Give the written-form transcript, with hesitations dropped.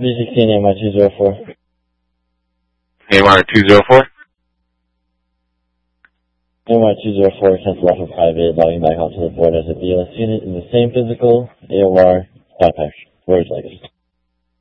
B16 AMR 204. AMR 204? AMR 204, cancel off of 5-8, logging back onto the board as a BLS unit in the same physical AOR backpack. Word legacy.